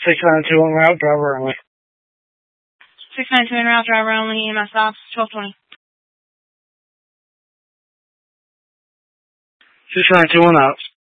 6921 route, driver only. 692 en route, driver only, EMS stops, 1220. 6921 out.